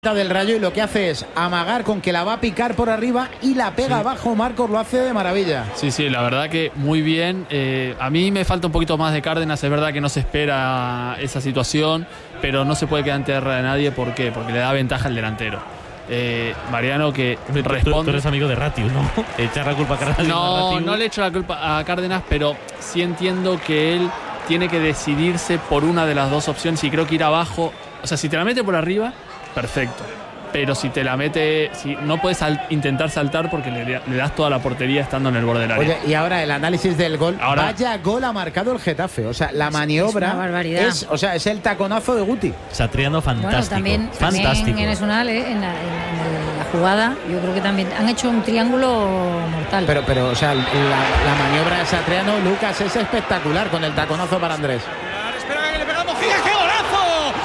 Del Rayo, y lo que hace es amagar con que la va a picar por arriba y la pega abajo. Marcos lo hace de maravilla. Sí, la verdad que muy bien. A mí me falta un poquito más de Cárdenas. Es verdad que no se espera esa situación, pero no se puede quedar en tierra de nadie. ¿Por qué? Porque le da ventaja al delantero. Mariano, que responde. Tú eres amigo de Ratiu, ¿no? Echar la culpa a Cárdenas. No le echo la culpa a Cárdenas, pero sí entiendo que él tiene que decidirse por una de las dos opciones, y creo que ir abajo. O sea, si te la mete por arriba, perfecto, pero si te la mete, si no puedes intentar saltar, porque le das toda la portería estando en el borde del área. Oye, y ahora el análisis del gol. Vaya gol ha marcado el Getafe. O sea, la maniobra es una barbaridad. Es el taconazo de Guti. Satriano fantástico. Bueno, también en Esunal, en la jugada, yo creo que también han hecho un triángulo mortal. Pero o sea, la maniobra de Satriano, Lucas, es espectacular con el taconazo para Andrés. Espera que le pegamos. ¡Qué golazo!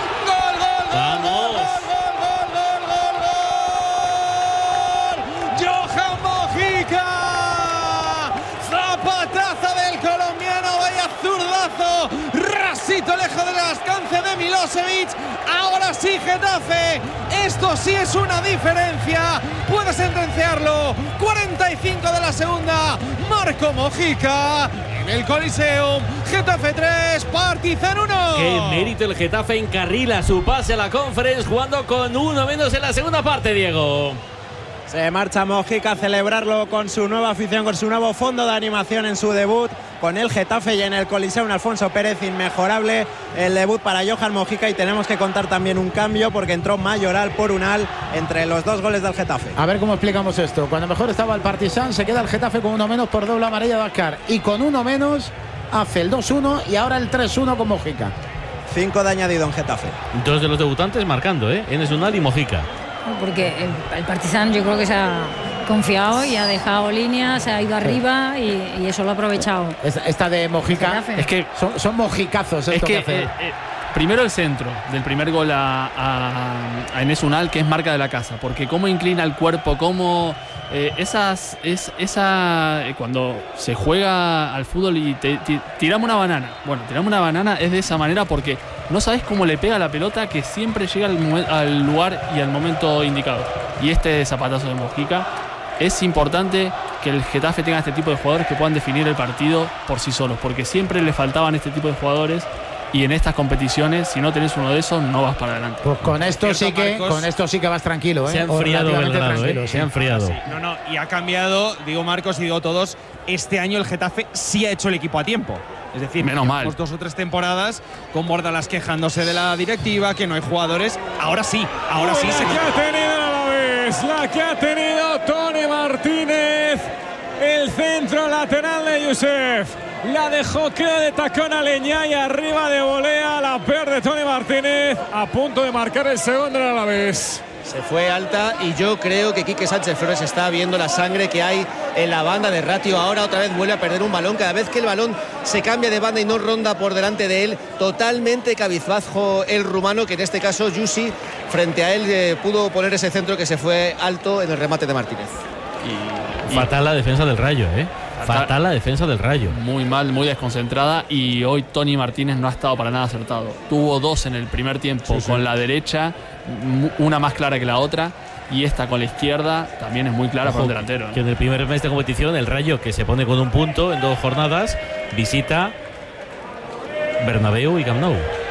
Rasito lejos del alcance de Milosevic. Ahora sí, Getafe, esto sí es una diferencia. Puede sentenciarlo. 45 de la segunda. Marco Mojica en el Coliseum. Getafe 3, Partizan 1. Qué mérito el Getafe, encarrila su pase a la Conference jugando con uno menos en la segunda parte, Diego. Se marcha Mojica a celebrarlo con su nueva afición, con su nuevo fondo de animación en su debut con el Getafe, y en el Coliseum Alfonso Pérez, inmejorable el debut para Johan Mojica. Y tenemos que contar también un cambio, porque entró Mayoral por Unal entre los dos goles del Getafe. A ver cómo explicamos esto. Cuando mejor estaba el Partizan, se queda el Getafe con uno menos por doble amarilla de Ascar, y con uno menos hace el 2-1 y ahora el 3-1 con Mojica. 5 de añadido en Getafe. Dos de los debutantes marcando, Enes Unal y Mojica. Porque el Partizan, yo creo que se ha confiado y ha dejado líneas, se ha ido arriba y eso lo ha aprovechado. Esta de Mojica, es que son mojicazos. Es que primero el centro del primer gol a Enes Unal, que es marca de la casa, porque cómo inclina el cuerpo, cómo cuando se juega al fútbol y tiramos una banana. Bueno, tiramos una banana es de esa manera, porque no sabes cómo le pega la pelota, que siempre llega al lugar y al momento indicado. Y este zapatazo de Mojica. Es importante que el Getafe tenga este tipo de jugadores que puedan definir el partido por sí solos, porque siempre le faltaban este tipo de jugadores. Y en estas competiciones, si no tenés uno de esos, no vas para adelante. Pues con esto sí que vas tranquilo, Se ha enfriado Belgrado, se ha enfriado. Sí. No, y ha cambiado, digo Marcos y digo todos, este año el Getafe sí ha hecho el equipo a tiempo. Es decir, menos mal. 2 o 3 temporadas con Bordalas quejándose de la directiva, que no hay jugadores. Ahora sí se la que ha tenido Toni Martínez. El centro lateral de Youssef. La dejó, creo, de tacón a Leñá, y arriba de volea la pierde Toni Martínez, a punto de marcar el segundo del Alavés. Se fue alta, y yo creo que Quique Sánchez Flores está viendo la sangre que hay en la banda de Ratio. Ahora otra vez vuelve a perder un balón. Cada vez que el balón se cambia de banda y no ronda por delante de él, totalmente cabizbajo el rumano, que en este caso Yusi, frente a él, pudo poner ese centro que se fue alto en el remate de Martínez. Fatal la defensa del Rayo, Fatal la defensa del Rayo. Muy mal, muy desconcentrada, y hoy Toni Martínez no ha estado para nada acertado. Tuvo 2 en el primer tiempo con la derecha, una más clara que la otra, y esta con la izquierda también es muy clara para un delantero. Que en el primer mes de competición el Rayo, que se pone con un punto en 2 jornadas, visita Bernabéu y Camp Nou.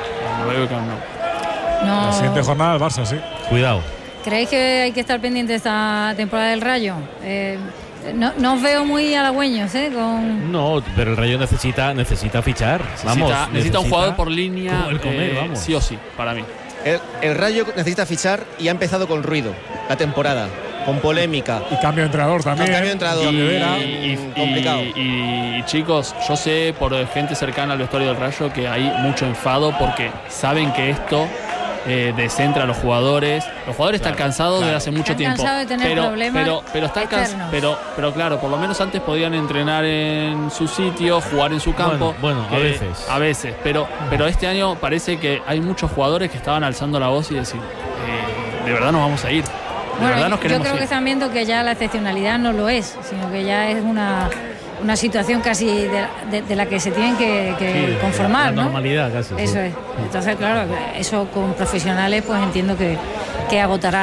La siguiente jornada el Barça, sí. Cuidado. ¿Creéis que hay que estar pendiente de esta temporada del Rayo? No os veo muy halagüeños, No, pero el Rayo necesita fichar. Necesita un jugador por línea, como el Comer, vamos. sí o sí, para mí. El Rayo necesita fichar, y ha empezado con ruido la temporada, con polémica. Y cambio de entrenador también. Cambio de entrenador. Complicado. Y chicos, yo sé por gente cercana al vestuario del Rayo que hay mucho enfado, porque saben que esto descentra a los jugadores. Los jugadores están cansados desde hace mucho tiempo. Están cansados de tener problemas pero están externos. Pero claro, por lo menos antes podían entrenar en su sitio, jugar en su campo. Bueno, a veces. Pero este año parece que hay muchos jugadores que estaban alzando la voz y decir, de verdad nos vamos a ir. De verdad nos queremos ir. Yo creo que están viendo que ya la excepcionalidad no lo es, sino que ya es una situación casi de la que se tienen que conformar, la normalidad, ¿no? casi. Eso es. Entonces, claro, eso con profesionales, pues entiendo que agotará